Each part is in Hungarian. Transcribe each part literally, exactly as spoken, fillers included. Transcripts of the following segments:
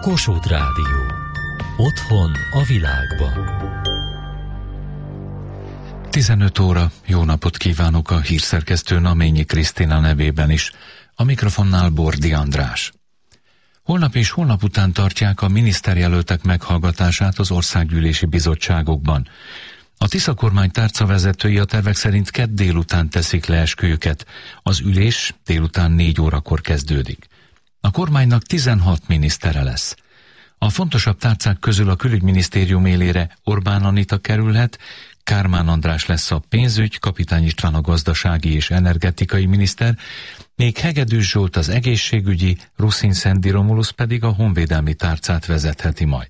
Kossuth Rádió. Otthon a világban. tizenöt óra, jó napot kívánok a hírszerkesztő Naményi Krisztina nevében is. A mikrofonnál Bordi András. Holnap és holnap után tartják a miniszterjelöltek meghallgatását az országgyűlési bizottságokban. A Tisza kormány tárcavezetői a tervek szerint kedd délután teszik le esküjüket. Az ülés délután négy órakor kezdődik. A kormánynak tizenhat minisztere lesz. A fontosabb tárcák közül a külügyminisztérium élére Orbán Anita kerülhet, Kármán András lesz a pénzügy, Kapitány István a gazdasági és energetikai miniszter, még Hegedűs Zsolt az egészségügyi, Ruszin Szendi Romulusz pedig a honvédelmi tárcát vezetheti majd.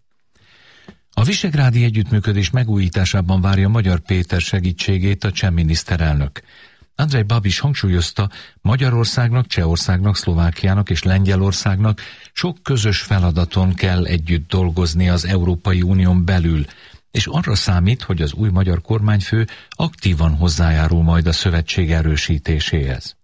A visegrádi együttműködés megújításában várja Magyar Péter segítségét a cseh miniszterelnök. Andrej Babiš hangsúlyozta, Magyarországnak, Csehországnak, Szlovákiának és Lengyelországnak sok közös feladaton kell együtt dolgozni az Európai Unión belül, és arra számít, hogy az új magyar kormányfő aktívan hozzájárul majd a szövetség erősítéséhez.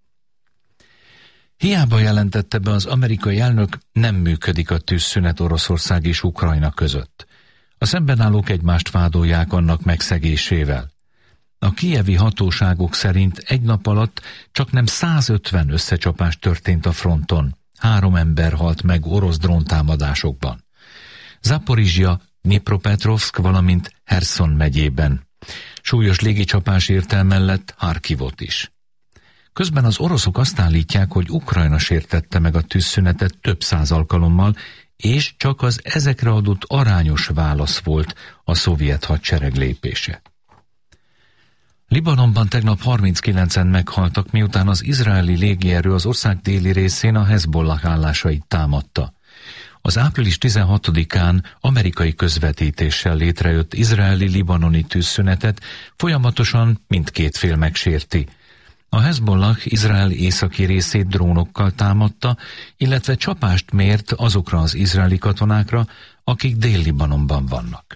Hiába jelentette be az amerikai elnök, nem működik a tűzszünet Oroszország és Ukrajna között. A szembenállók egymást vádolják annak megszegésével. A kijevi hatóságok szerint egy nap alatt csaknem százötven összecsapás történt a fronton. Három ember halt meg orosz dróntámadásokban. Zaporizsja, Dnipropetrovszk, valamint Herszon megyében. Súlyos légicsapás ért el mellett Harkivot is. Közben az oroszok azt állítják, hogy Ukrajna sértette meg a tűzszünetet több száz alkalommal, és csak az ezekre adott arányos válasz volt a szovjet hadsereg lépése. Libanonban tegnap harminckilencen meghaltak, miután az izraeli légierő az ország déli részén a Hezbollah állásait támadta. Az április tizenhatodikán amerikai közvetítéssel létrejött izraeli-libanoni tűzszünetet folyamatosan mindkét fél megsérti. A Hezbollah Izrael északi részét drónokkal támadta, illetve csapást mért azokra az izraeli katonákra, akik Dél-Libanonban vannak.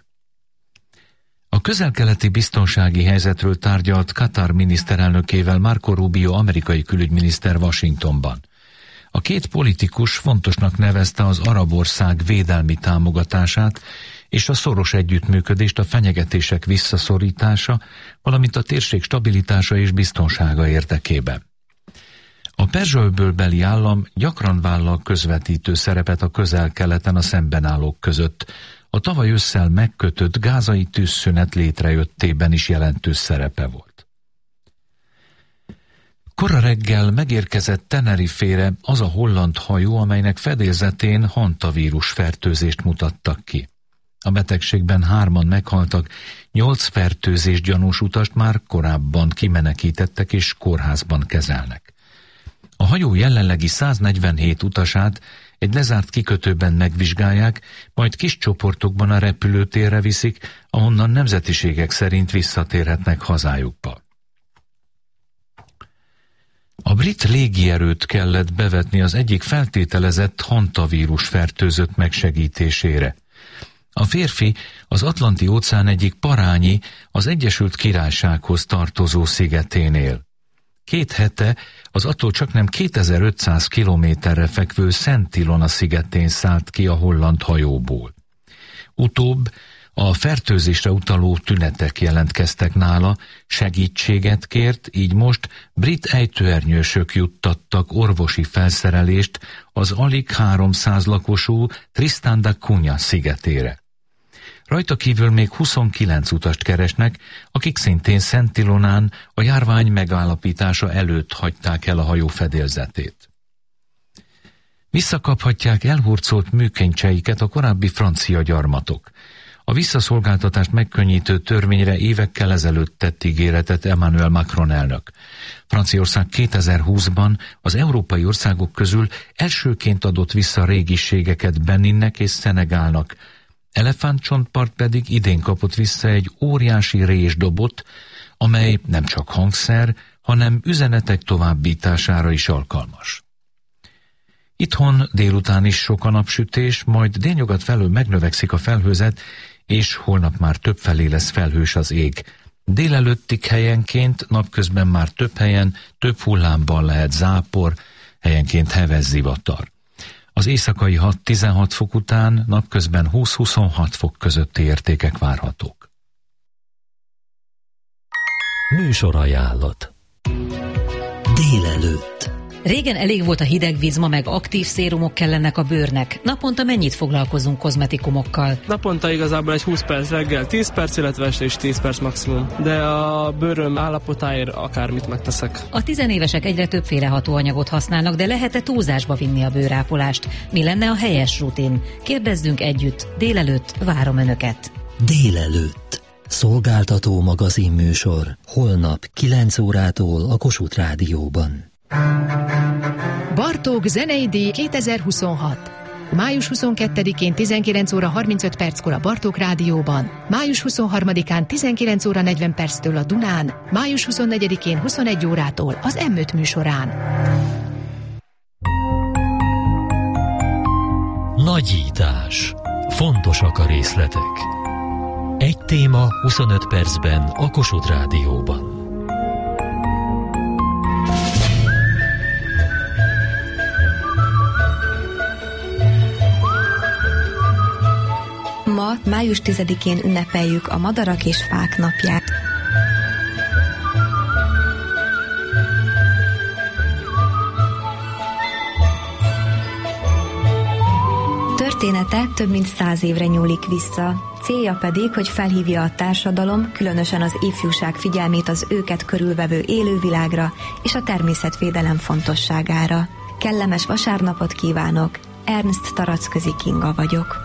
A közel-keleti biztonsági helyzetről tárgyalt Katar miniszterelnökével Marco Rubio amerikai külügyminiszter Washingtonban. A két politikus fontosnak nevezte az arab ország védelmi támogatását és a szoros együttműködést a fenyegetések visszaszorítása, valamint a térség stabilitása és biztonsága érdekében. A Perzsa-öbölbeli állam gyakran vállal közvetítő szerepet a közel-keleten a szembenállók között. A tavaly ősszel megkötött gázai tűzszünet létrejöttében is jelentős szerepe volt. Kora reggel megérkezett Tenerifére az a holland hajó, amelynek fedélzetén hantavírus fertőzést mutattak ki. A betegségben hárman meghaltak, nyolc fertőzés gyanús utast már korábban kimenekítettek és kórházban kezelnek. A hajó jelenlegi száznegyvenhét utasát egy lezárt kikötőben megvizsgálják, majd kis csoportokban a repülőtérre viszik, ahonnan nemzetiségek szerint visszatérhetnek hazájukba. A brit légierőt kellett bevetni az egyik feltételezett hantavírus fertőzött megsegítésére. A férfi az Atlanti-óceán egyik parányi, az Egyesült Királysághoz tartozó szigetén él. Két hete az attól csaknem kétezer-ötszáz kilométerre fekvő Szent Ilona szigetén szállt ki a holland hajóból. Utóbb a fertőzésre utaló tünetek jelentkeztek nála, segítséget kért, így most brit ejtőernyősök juttattak orvosi felszerelést az alig háromszáz lakosú Tristan da Cunha szigetére. Rajta kívül még huszonkilenc utast keresnek, akik szintén Szent Ilonán a járvány megállapítása előtt hagyták el a hajó fedélzetét. Visszakaphatják elhurcolt műkincseiket a korábbi francia gyarmatok. A visszaszolgáltatást megkönnyítő törvényre évekkel ezelőtt tett ígéretet Emmanuel Macron elnök. Franciaország kétezer-húszban az európai országok közül elsőként adott vissza régiségeket Beninnek és Szenegálnak, Elefántcsontpart pedig idén kapott vissza egy óriási résdobot, amely nem csak hangszer, hanem üzenetek továbbítására is alkalmas. Itthon délután is sok a napsütés, majd délnyugat felől megnövekszik a felhőzet, és holnap már többfelé lesz felhős az ég. Délelőttig helyenként, napközben már több helyen, több hullámban lehet zápor, helyenként heves zivatar. Az éjszakai hat-tizenhat fok után napközben húsz-huszonhat fok közötti értékek várhatók. Műsorajánlat. Délelőtt. Régen elég volt a hideg víz, ma meg aktív szérumok kellenek a bőrnek. Naponta mennyit foglalkozunk kozmetikumokkal? Naponta igazából egy húsz perc reggel, tíz perc, illetve este is tíz perc maximum. De a bőröm állapotáért akármit megteszek. A tizenévesek egyre többféle hatóanyagot használnak, de lehet-e túlzásba vinni a bőrápolást? Mi lenne a helyes rutin? Kérdezzünk együtt. Délelőtt várom Önöket. Délelőtt. Szolgáltató magazinműsor. Holnap kilenc órától a Kossuth Rádióban. Bartók zenei díj kétezer-huszonhat. május huszonkettedikén tizenkilenc óra harmincöt perckor a Bartók Rádióban, május huszonharmadikán tizenkilenc óra negyven perctől a Dunán, május huszonnegyedikén huszonegy órától az em öt műsorán. Nagyítás. Fontosak a részletek. Egy téma huszonöt percben a Kossuth Rádióban. Ma, május tizedikén ünnepeljük a Madarak és Fák napját. Története több mint száz évre nyúlik vissza. Célja pedig, hogy felhívja a társadalom, különösen az ifjúság figyelmét az őket körülvevő élővilágra és a természetvédelem fontosságára. Kellemes vasárnapot kívánok! Ernst Taracközi Kinga vagyok.